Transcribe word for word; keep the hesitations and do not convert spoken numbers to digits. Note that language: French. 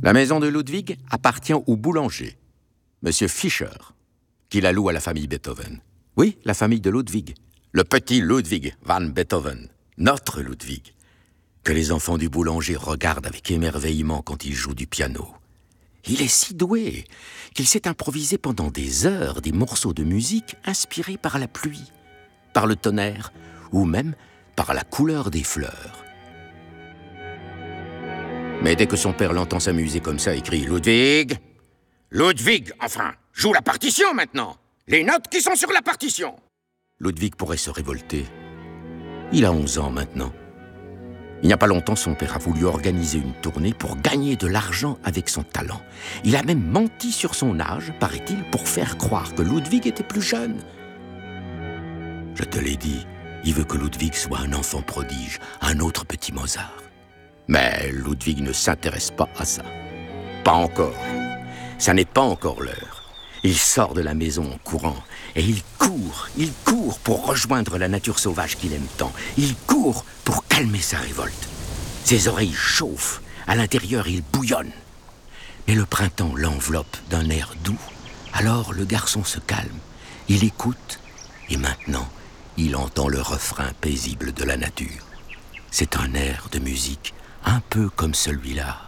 La maison de Ludwig appartient au boulanger, Monsieur Fischer, qui la loue à la famille Beethoven. Oui, la famille de Ludwig. Le petit Ludwig van Beethoven, notre Ludwig, que les enfants du boulanger regardent avec émerveillement quand il joue du piano. Il est si doué qu'il s'est improvisé pendant des heures des morceaux de musique inspirés par la pluie, par le tonnerre ou même par la couleur des fleurs. Mais dès que son père l'entend s'amuser comme ça, il crie « Ludwig ! Ludwig, enfin, joue la partition maintenant! Les notes qui sont sur la partition !» Ludwig pourrait se révolter. Il a onze ans maintenant. Il n'y a pas longtemps, son père a voulu organiser une tournée pour gagner de l'argent avec son talent. Il a même menti sur son âge, paraît-il, pour faire croire que Ludwig était plus jeune. Je te l'ai dit, il veut que Ludwig soit un enfant prodige, un autre petit Mozart. Mais Ludwig ne s'intéresse pas à ça. Pas encore. Ça n'est pas encore l'heure. Il sort de la maison en courant et il court, il court pour rejoindre la nature sauvage qu'il aime tant. Il court pour calmer sa révolte. Ses oreilles chauffent, à l'intérieur il bouillonne. Mais le printemps l'enveloppe d'un air doux. Alors le garçon se calme, il écoute et maintenant il entend le refrain paisible de la nature. C'est un air de musique un peu comme celui-là